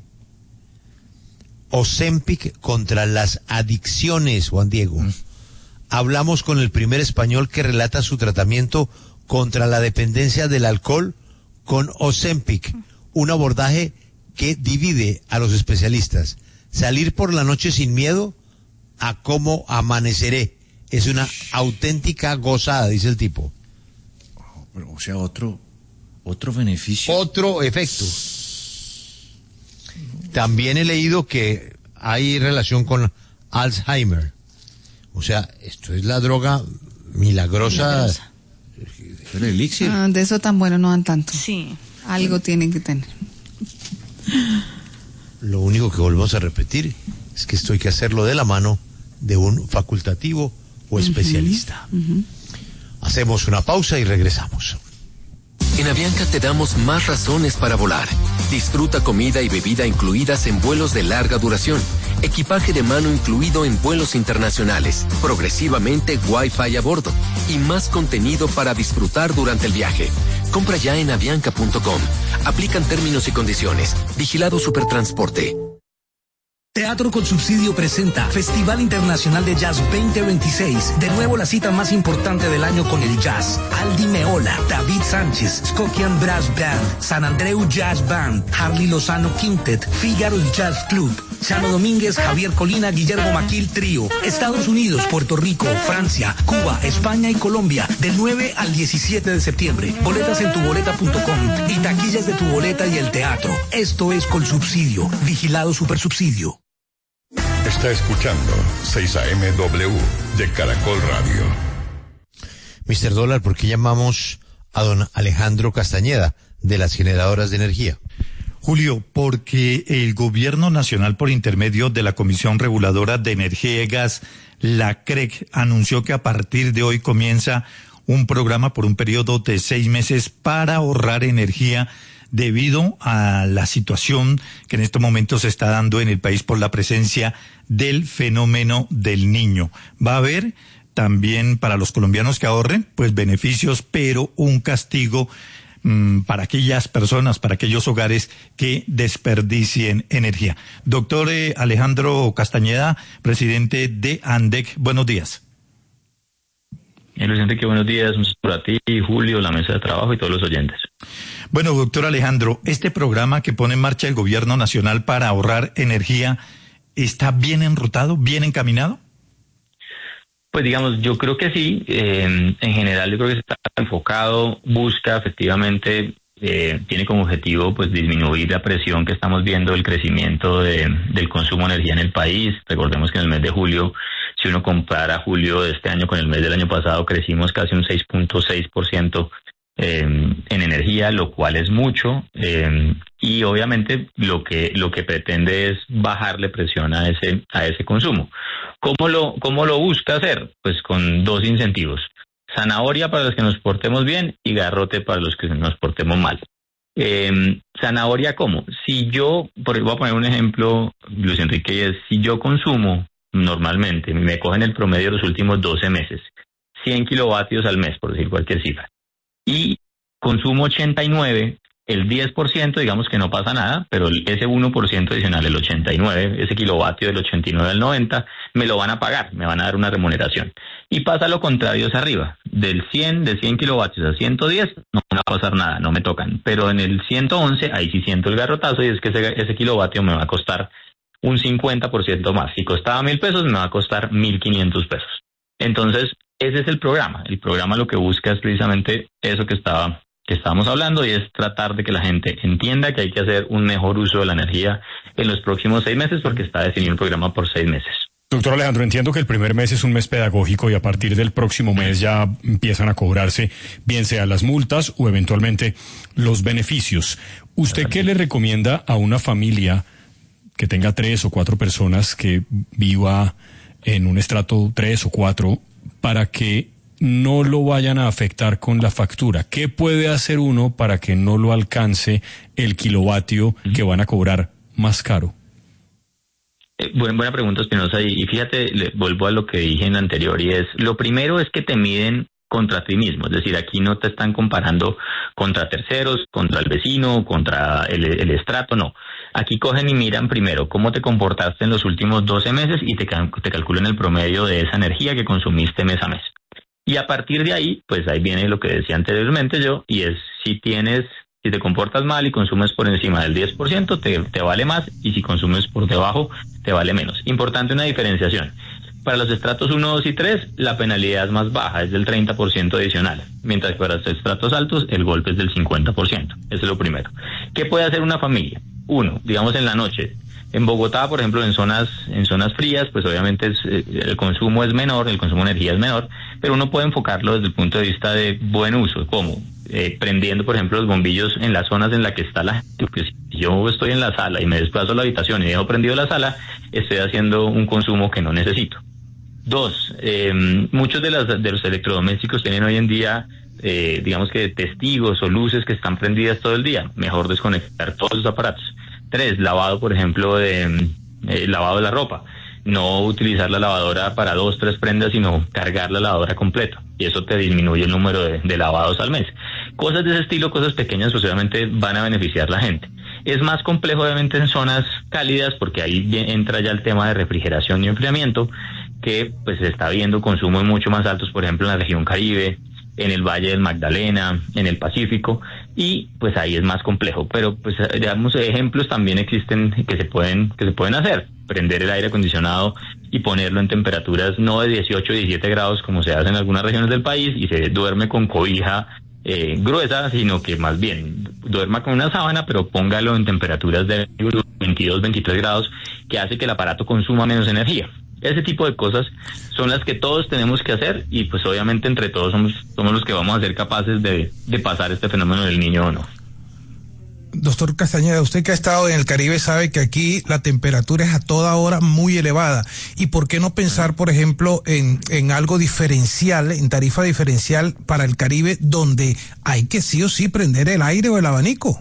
Ozempic contra las adicciones, Juan Diego. Uh-huh. Hablamos con el primer español que relata su tratamiento contra la dependencia del alcohol con Ozempic, uh-huh. un abordaje que divide a los especialistas. Salir por la noche sin miedo a cómo amaneceré. Es una auténtica gozada, dice el tipo. Oh, pero, o sea, otro, otro beneficio. Otro efecto. También he leído que hay relación con Alzheimer. O sea, esto es la droga milagrosa. milagrosa. El elixir. Ah, de eso tan bueno no dan tanto. Sí. Algo tienen que tener. Lo único que volvemos a repetir es que esto hay que hacerlo de la mano de un facultativo o especialista. Uh-huh. Uh-huh. Hacemos una pausa y regresamos. En Avianca te damos más razones para volar. Disfruta comida y bebida incluidas en vuelos de larga duración, equipaje de mano incluido en vuelos internacionales, progresivamente Wi-Fi a bordo y más contenido para disfrutar durante el viaje. Compra ya en avianca punto com. Aplican términos y condiciones. Vigilado Supertransporte. Teatro con Subsidio presenta Festival Internacional de Jazz veinte veintiséis. De nuevo la cita más importante del año con el jazz. Aldi Meola, David Sánchez, Skokian Brass Band, San Andreu Jazz Band, Harley Lozano Quintet, Fígaro Jazz Club, Chano Domínguez, Javier Colina, Guillermo Maquil Trío. Estados Unidos, Puerto Rico, Francia, Cuba, España y Colombia. Del nueve al diecisiete de septiembre. Boletas en tuboleta punto com y taquillas de Tu Boleta y el teatro. Esto es Colsubsidio. Vigilado Supersubsidio. Está escuchando seis A M W de Caracol Radio. mister Dólar, ¿por qué llamamos a don Alejandro Castañeda de las generadoras de energía? Julio, porque el Gobierno Nacional, por intermedio de la Comisión Reguladora de Energía y Gas, la C R E C, anunció que a partir de hoy comienza un programa por un periodo de seis meses para ahorrar energía debido a la situación que en este momento se está dando en el país por la presencia del fenómeno del Niño. Va a haber también para los colombianos que ahorren, pues beneficios, pero un castigo mmm, para aquellas personas, para aquellos hogares que desperdicien energía. Doctor eh, Alejandro Castañeda, presidente de ANDEC, buenos días. Luis Enrique, buenos días, un saludo a ti, Julio, la mesa de trabajo y todos los oyentes. Bueno, doctor Alejandro, este programa que pone en marcha el Gobierno Nacional para ahorrar energía, ¿está bien enrutado, bien encaminado? Pues digamos, yo creo que sí. Eh, en general yo creo que está enfocado, busca efectivamente, eh, tiene como objetivo pues disminuir la presión que estamos viendo del crecimiento de, del consumo de energía en el país. Recordemos que en el mes de julio, si uno compara julio de este año con el mes del año pasado, crecimos casi un seis punto seis por ciento eh, en energía, lo cual es mucho, eh, y obviamente lo que lo que pretende es bajarle presión a ese a ese consumo. ¿Cómo lo cómo lo busca hacer? Pues con dos incentivos: zanahoria para los que nos portemos bien y garrote para los que nos portemos mal. Eh, zanahoria, ¿cómo? Si yo, por, voy a poner un ejemplo, Luis Enrique, y es si yo consumo normalmente, me cogen el promedio de los últimos doce meses, cien kilovatios al mes, por decir cualquier cifra, y consumo ochenta y nueve, el diez por ciento, digamos que no pasa nada, pero ese uno por ciento adicional, el ochenta y nueve, ese kilovatio del ochenta y nueve al noventa, me lo van a pagar, me van a dar una remuneración. Y pasa lo contrario hacia arriba, del cien, de cien kilovatios a ciento diez, no me va a pasar nada, no me tocan, pero en el ciento once, ahí sí siento el garrotazo, y es que ese, ese kilovatio me va a costar un cincuenta por ciento más. Si costaba mil pesos, me va a costar mil quinientos pesos. Entonces, ese es el programa. El programa lo que busca es precisamente eso que estaba que estábamos hablando, y es tratar de que la gente entienda que hay que hacer un mejor uso de la energía en los próximos seis meses, porque está definido el programa por seis meses. Doctor Alejandro, entiendo que el primer mes es un mes pedagógico y a partir del próximo mes ya empiezan a cobrarse, bien sea las multas o eventualmente los beneficios. ¿Usted qué le recomienda a una familia que tenga tres o cuatro personas, que viva en un estrato tres o cuatro, para que no lo vayan a afectar con la factura? ¿Qué puede hacer uno para que no lo alcance el kilovatio que van a cobrar más caro? Eh, buena, buena pregunta, Espinosa, y, y fíjate, le, vuelvo a lo que dije en la anterior, y es, lo primero es que te miden contra ti mismo, es decir, aquí no te están comparando contra terceros, contra el vecino, contra el, el estrato, no. Aquí cogen y miran primero cómo te comportaste en los últimos doce meses y te, te calculan el promedio de esa energía que consumiste mes a mes. Y a partir de ahí, pues ahí viene lo que decía anteriormente yo, y es si tienes, si te comportas mal y consumes por encima del diez por ciento, te, te vale más, y si consumes por debajo, te vale menos. Importante una diferenciación. Para los estratos uno, dos y tres, la penalidad es más baja, es del treinta por ciento adicional, mientras que para los estratos altos, el golpe es del cincuenta por ciento. Eso es lo primero. ¿Qué puede hacer una familia? Uno, digamos en la noche. En Bogotá, por ejemplo, en zonas en zonas frías, pues obviamente es, el consumo es menor, el consumo de energía es menor, pero uno puede enfocarlo desde el punto de vista de buen uso. ¿Cómo? Eh, prendiendo, por ejemplo, los bombillos en las zonas en las que está la gente. Porque si yo estoy en la sala y me desplazo a la habitación y dejo prendido la sala, estoy haciendo un consumo que no necesito. Dos, eh, muchos de, las, de los electrodomésticos tienen hoy en día, eh, digamos que testigos o luces que están prendidas todo el día. Mejor desconectar todos los aparatos. Tres, lavado, por ejemplo, de eh, lavado de la ropa. No utilizar la lavadora para dos, tres prendas, sino cargar la lavadora completa. Y eso te disminuye el número de, de lavados al mes. Cosas de ese estilo, cosas pequeñas, pues obviamente van a beneficiar a la gente. Es más complejo, obviamente, en zonas cálidas, porque ahí entra ya el tema de refrigeración y enfriamiento, que pues se está viendo consumos mucho más altos, por ejemplo, en la región Caribe, en el Valle del Magdalena, en el Pacífico, y pues ahí es más complejo. Pero pues digamos, ejemplos también existen que se pueden que se pueden hacer. Prender el aire acondicionado y ponerlo en temperaturas no de dieciocho, diecisiete grados como se hace en algunas regiones del país y se duerme con cobija eh, gruesa, sino que más bien duerma con una sábana, pero póngalo en temperaturas de veintidós, veintitrés grados, que hace que el aparato consuma menos energía. Ese tipo de cosas son las que todos tenemos que hacer y pues obviamente entre todos somos, somos los que vamos a ser capaces de, de pasar este fenómeno del niño o no. Doctor Castañeda, usted que ha estado en el Caribe sabe que aquí la temperatura es a toda hora muy elevada. ¿Y por qué no pensar, por ejemplo, en, en algo diferencial, en tarifa diferencial para el Caribe, donde hay que sí o sí prender el aire o el abanico?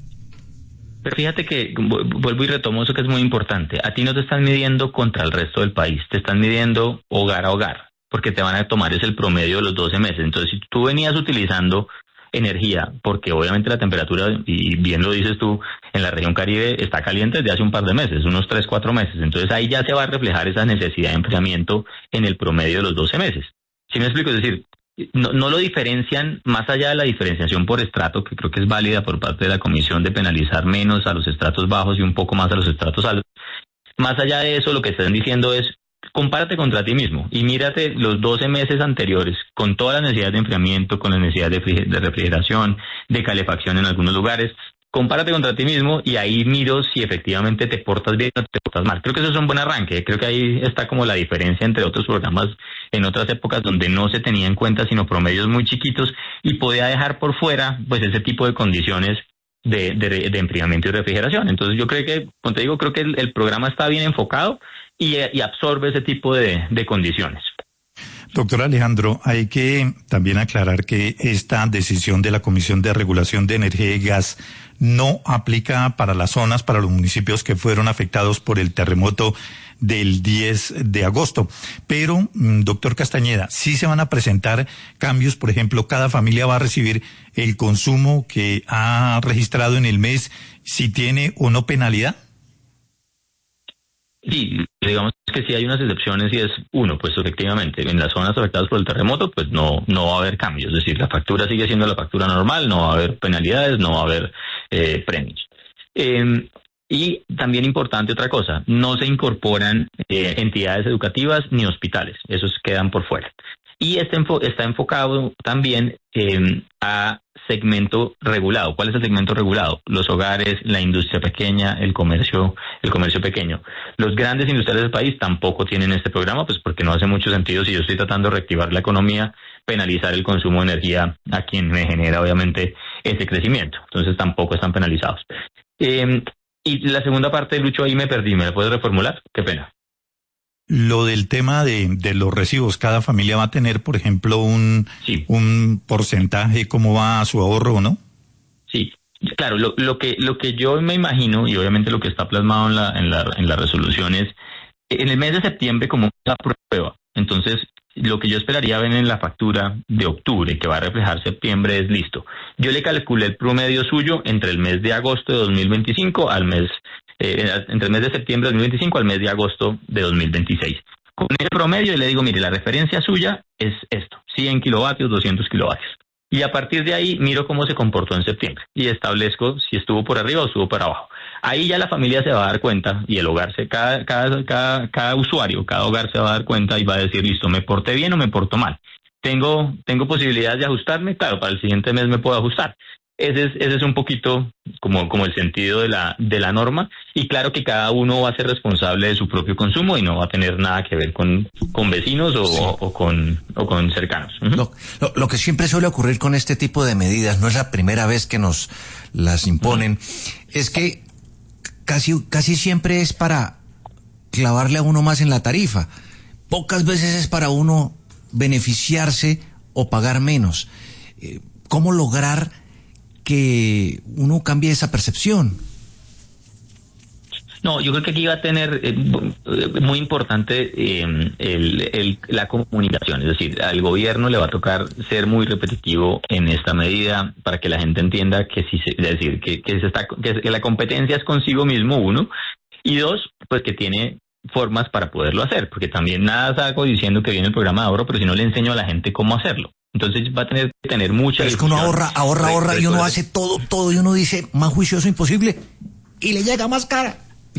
Pero fíjate que vuelvo y retomo eso que es muy importante. A ti no te están midiendo contra el resto del país, te están midiendo hogar a hogar, porque te van a tomar es el promedio de los doce meses. Entonces, si tú venías utilizando energía, porque obviamente la temperatura, y bien lo dices tú, en la región Caribe está caliente desde hace un par de meses, unos tres, cuatro meses. Entonces ahí ya se va a reflejar esa necesidad de enfriamiento en el promedio de los doce meses. ¿Sí me explico? Es decir, No, no lo diferencian más allá de la diferenciación por estrato, que creo que es válida por parte de la Comisión de penalizar menos a los estratos bajos y un poco más a los estratos altos. Más allá de eso, lo que están diciendo es, compárate contra ti mismo y mírate los doce meses anteriores con todas las necesidades de enfriamiento, con las necesidades de refrigeración, de calefacción en algunos lugares. Compárate contra ti mismo y ahí miro si efectivamente te portas bien o te portas mal. Creo que eso es un buen arranque. Creo que ahí está como la diferencia entre otros programas en otras épocas donde no se tenía en cuenta sino promedios muy chiquitos y podía dejar por fuera pues ese tipo de condiciones de, de, de enfriamiento y refrigeración. Entonces yo creo que, como te digo, creo que el, el programa está bien enfocado y, y absorbe ese tipo de, de condiciones. Doctor Alejandro, hay que también aclarar que esta decisión de la Comisión de Regulación de Energía y Gas no aplica para las zonas, para los municipios que fueron afectados por el terremoto del diez de agosto. Pero, doctor Castañeda, sí se van a presentar cambios. Por ejemplo, cada familia va a recibir el consumo que ha registrado en el mes, si tiene o no penalidad. Sí, digamos que sí hay unas excepciones y es, uno, pues efectivamente, en las zonas afectadas por el terremoto, pues no no va a haber cambios, es decir, la factura sigue siendo la factura normal, no va a haber penalidades, no va a haber eh, premios. Eh, y también importante otra cosa, no se incorporan eh, entidades educativas ni hospitales, esos quedan por fuera. Y este enfo- está enfocado también eh, a segmento regulado. ¿Cuál es el segmento regulado? Los hogares, la industria pequeña, el comercio, el comercio pequeño. Los grandes industriales del país tampoco tienen este programa, pues porque no hace mucho sentido, si yo estoy tratando de reactivar la economía, penalizar el consumo de energía a quien me genera obviamente ese crecimiento. Entonces tampoco están penalizados. Eh, y la segunda parte, Lucho, ahí me perdí, ¿me la puedes reformular? Qué pena. Lo del tema de, de los recibos, cada familia va a tener, por ejemplo, un, sí. un porcentaje, cómo va a su ahorro, ¿no? Sí, claro, lo, lo que lo que yo me imagino, y obviamente lo que está plasmado en la, en la, en la resolución es, en el mes de septiembre como una prueba, entonces lo que yo esperaría ver en la factura de octubre, que va a reflejar septiembre, es listo. Yo le calculé el promedio suyo entre el mes de agosto de dos mil veinticinco al mes Eh, entre el mes de septiembre de dos mil veinticinco al mes de agosto de dos mil veintiséis. Con el promedio le digo, mire, la referencia suya es esto, cien kilovatios, doscientos kilovatios. Y a partir de ahí miro cómo se comportó en septiembre y establezco si estuvo por arriba o estuvo por abajo. Ahí ya la familia se va a dar cuenta y el hogar, se, cada, cada, cada, cada usuario, cada hogar se va a dar cuenta y va a decir, listo, ¿me porté bien o me porto mal? ¿Tengo, tengo posibilidad de ajustarme? Claro, para el siguiente mes me puedo ajustar. Ese es, ese es un poquito como, como el sentido de la, de la norma, y claro que cada uno va a ser responsable de su propio consumo y no va a tener nada que ver con, con vecinos o, sí. o, o, con, o con cercanos. Uh-huh. Lo, lo, lo que siempre suele ocurrir con este tipo de medidas, no es la primera vez que nos las imponen, uh-huh. es que casi, casi siempre es para clavarle a uno más en la tarifa. pocas veces es para uno beneficiarse o pagar menos. Eh, ¿Cómo lograr que uno cambie esa percepción? No, yo creo que aquí va a tener eh, muy importante eh, el, el, la comunicación, es decir, al gobierno le va a tocar ser muy repetitivo en esta medida para que la gente entienda que sí, se, es decir, que, que, se está, que, que la competencia es consigo mismo, uno, y dos, pues que tiene formas para poderlo hacer, porque también nada salgo diciendo que viene el programa de ahorro, pero si no le enseño a la gente cómo hacerlo. Entonces va a tener que tener mucha... Pero es que uno ahorra, ahorra, ahorra y uno hace todo, todo y uno dice, más juicioso imposible, y le llega más cara.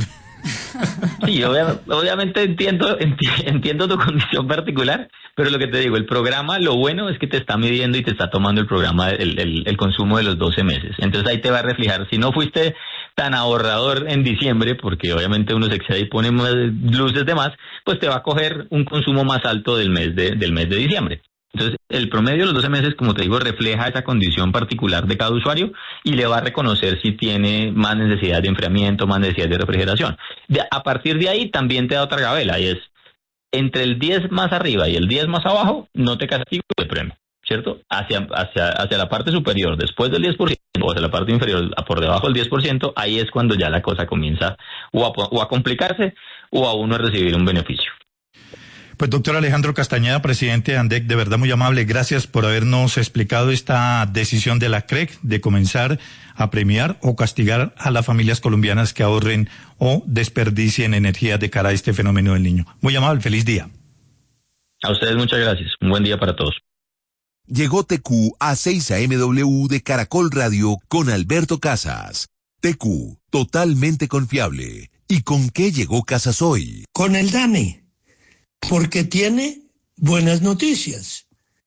Sí, obvia, obviamente entiendo enti, entiendo tu condición particular, pero lo que te digo, el programa, lo bueno es que te está midiendo y te está tomando el programa, el, el, el consumo de los doce meses. Entonces ahí te va a reflejar, si no fuiste tan ahorrador en diciembre, porque obviamente uno se excede y pone más luces de más, pues te va a coger un consumo más alto del mes de, del mes de diciembre. Entonces, el promedio de los doce meses, como te digo, refleja esa condición particular de cada usuario y le va a reconocer si tiene más necesidad de enfriamiento, más necesidad de refrigeración. De, a partir de ahí también te da otra gabela y es, entre el diez más arriba y el diez más abajo, no te castigo de premio, ¿cierto? Hacia, hacia, hacia la parte superior, después del diez por ciento, o hacia la parte inferior, por debajo del diez por ciento, ahí es cuando ya la cosa comienza o a, o a complicarse o a uno a recibir un beneficio. Pues doctor Alejandro Castañeda, presidente de ANDEC, de verdad muy amable, gracias por habernos explicado esta decisión de la C R E C de comenzar a premiar o castigar a las familias colombianas que ahorren o desperdicien energía de cara a este fenómeno del Niño. Muy amable, feliz día. A ustedes muchas gracias, un buen día para todos. Llegó T Q a seis A M W de Caracol Radio con Alberto Casas. T Q, totalmente confiable. ¿Y con qué llegó Casas hoy? Con el DANE. Porque tiene buenas noticias.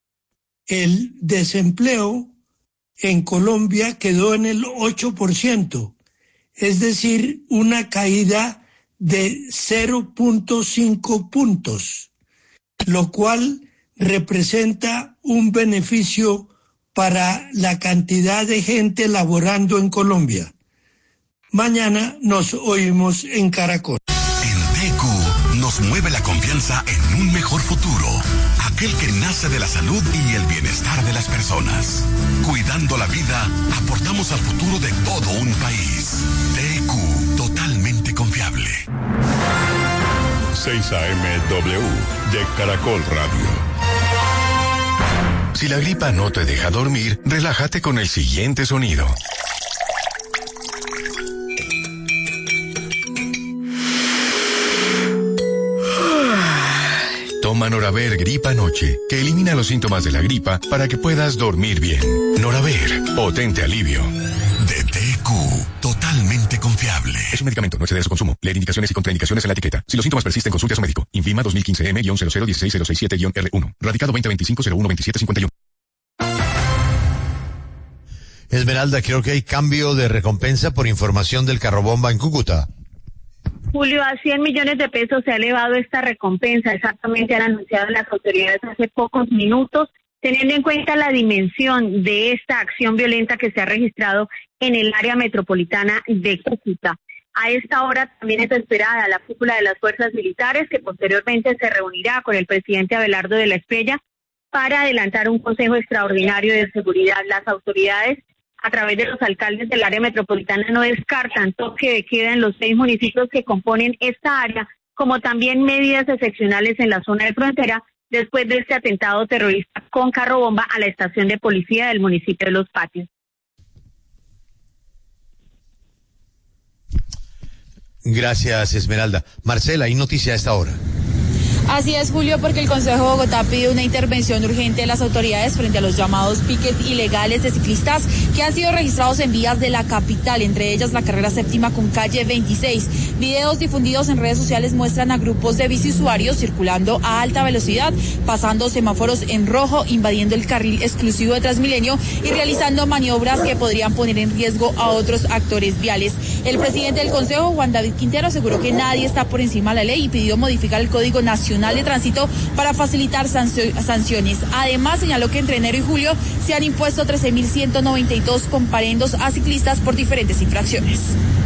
El desempleo en Colombia quedó en el ocho por ciento, es decir, una caída de cero punto cinco puntos, lo cual representa un beneficio para la cantidad de gente laborando en Colombia. Mañana nos oímos en Caracol. Nos mueve la confianza en un mejor futuro, aquel que nace de la salud y el bienestar de las personas. Cuidando la vida, aportamos al futuro de todo un país. T Q, totalmente confiable. seis A M W de Caracol Radio. Si la gripa no te deja dormir, relájate con el siguiente sonido. Toma Noraver Gripa Noche, que elimina los síntomas de la gripa para que puedas dormir bien. Noraver, potente alivio. De T Q, totalmente confiable. Es un medicamento, no excede su consumo. Leer indicaciones y contraindicaciones en la etiqueta. Si los síntomas persisten, consulte a su médico. Inflima dos mil quince M cero cero uno seis cero seis siete R uno. Radicado veinte veinticinco cero uno veintisiete cincuenta y uno. Esmeralda, creo que hay cambio de recompensa por información del carrobomba en Cúcuta. Julio, a cien millones de pesos se ha elevado esta recompensa, exactamente han anunciado las autoridades hace pocos minutos, teniendo en cuenta la dimensión de esta acción violenta que se ha registrado en el área metropolitana de Cúcuta. A esta hora también es esperada la cúpula de las fuerzas militares, que posteriormente se reunirá con el presidente Abelardo de la Espriella para adelantar un consejo extraordinario de seguridad. Las autoridades, a través de los alcaldes del área metropolitana, no descartan toque de queda en los seis municipios que componen esta área, como también medidas excepcionales en la zona de frontera después de este atentado terrorista con carro bomba a la estación de policía del municipio de Los Patios. Gracias, Esmeralda. Marcela, ¿hay noticia a esta hora? Así es, Julio, porque el Consejo de Bogotá pide una intervención urgente de las autoridades frente a los llamados piques ilegales de ciclistas que han sido registrados en vías de la capital, entre ellas la carrera séptima con calle veintiséis. Videos difundidos en redes sociales muestran a grupos de biciusuarios circulando a alta velocidad, pasando semáforos en rojo, invadiendo el carril exclusivo de Transmilenio y realizando maniobras que podrían poner en riesgo a otros actores viales. El presidente del Consejo, Juan David Quintero, aseguró que nadie está por encima de la ley y pidió modificar el Código Nacional de Tránsito para facilitar sanciones. Además, señaló que entre enero y julio se han impuesto trece mil ciento noventa y dos comparendos a ciclistas por diferentes infracciones.